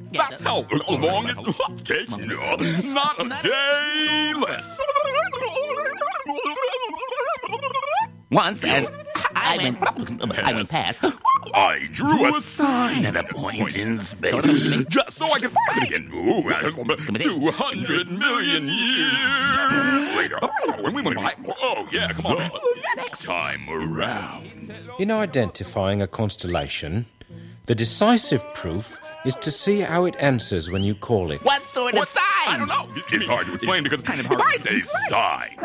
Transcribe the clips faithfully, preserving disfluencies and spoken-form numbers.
That's how long it takes. Not a day less. Once, as I went, I went past, I drew a sign at a point in space, just so I could find it again. Ooh, Two hundred million years later. When we went by, oh yeah, come on. Next time around. In identifying a constellation, the decisive proof is to see how it answers when you call it. What sort of sign? I don't know. It's hard to explain because kind of if hard I say sign,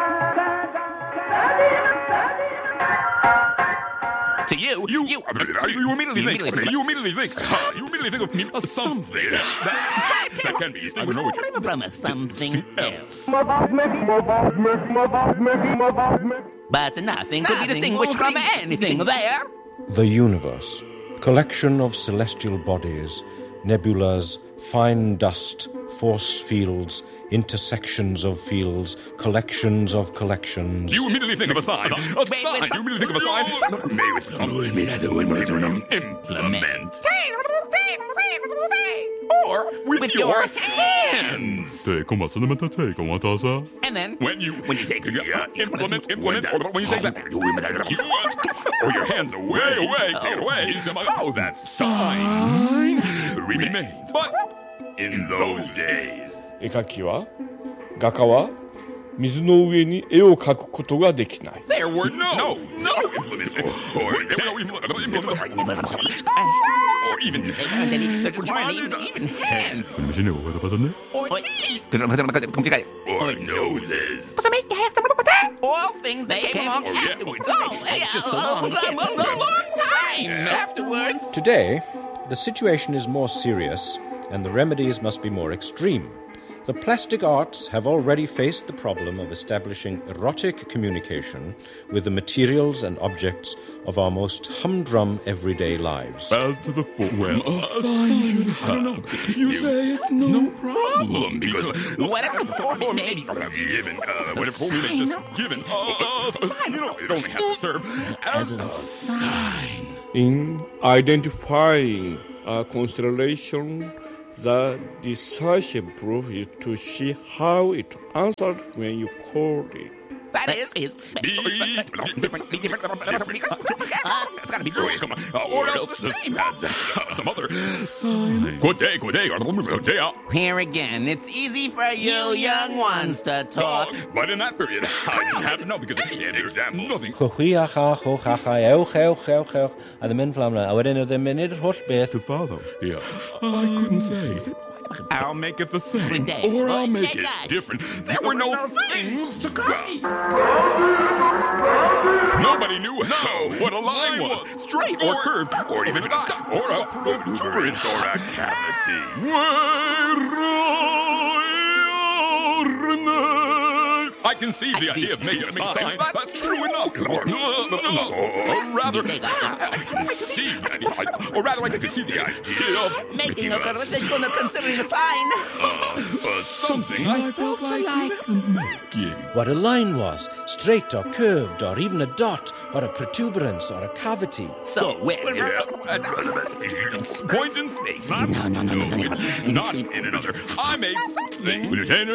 to you, you, you, you immediately think, immediately you immediately think, uh, you immediately think of something that, that can be distinguished from a something else. else. But nothing could be distinguished from anything there. The universe, collection of celestial bodies, nebulas, fine dust, force fields, intersections of fields, collections of collections. You immediately think of a sign. A Wait, sign. wait, You immediately think of a sign. Maybe something to implement. Or with, With your, your hands. And then, When you when you take the uh, implement, implement, or when you take that, you, uh, or your hands away, away, take it away. How that sign remains. But in those days, 絵描きは画家は水の上に絵を描くことができない。 there were no, no, no implements, or there were no implements, or even and then there weren't even hands. Or teeth. or noses. All things that came along Oh, yeah. afterwards. Oh, yeah, just so a long. long, long, long, long time afterwards. Today, the situation is more serious and the remedies must be more extreme. The plastic arts have already faced the problem of establishing erotic communication with the materials and objects of our most humdrum everyday lives. As to the form, well, a sign should, I don't know. You say it's no problem because Whatever form it may be. given, uh, whatever form it may just given, uh, a sign, you know, it only has to serve as a sign. In identifying a constellation, the decisive proof is to see how it answered when you call it. That is, is different, different, different. Uh, it's gotta be Wait, come on. Uh, or else the same as uh, some other sign. Good day, good day, good day. uh, Here again, it's easy for you young ones to talk. Dog. But in that period, I didn't have to know because an example, nothing. A the men flamla, a wedyn o ddim munud holl beth. Father, yeah, I couldn't say. I'll make it the same, or I'll make it different. There were no things to copy. Nobody knew how, what a line was, straight or curved, or even dot, or a protuberance or a cavity. I can see the idea of making a sign. That's true enough. Or, no, no, no, or rather, I can see, or rather, I can see the idea of Making a conversation of considering a sign. uh, uh, something I felt like making. What a line was, straight or curved, or even a dot, or a protuberance, or a cavity. So, where? Yeah, points in space. Not, No, no, no, no, no, no. not in another. I made something.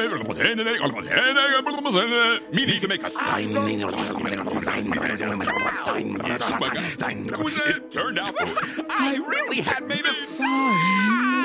Meaning to make a sign. It turned out I really had made